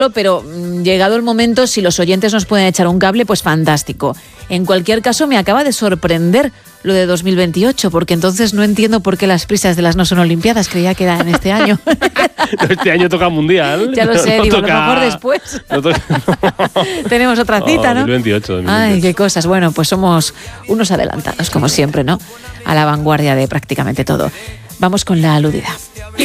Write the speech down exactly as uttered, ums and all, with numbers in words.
pero mm, llegado el momento, si los oyentes nos pueden echar un cable, pues fantástico. En cualquier caso, me acaba de sorprender lo de dos mil veintiocho, porque entonces no entiendo por qué las prisas de las no son olimpiadas, creía que era en este año. Este año toca mundial. Ya lo sé, no digo, toca... a lo mejor después. No toca... Tenemos otra cita, oh, ¿no? dos mil veintiocho, dos mil veintiocho. Ay, qué cosas. Bueno, pues somos unos adelantados, como siempre, ¿no? A la vanguardia de prácticamente todo. Vamos con la aludida.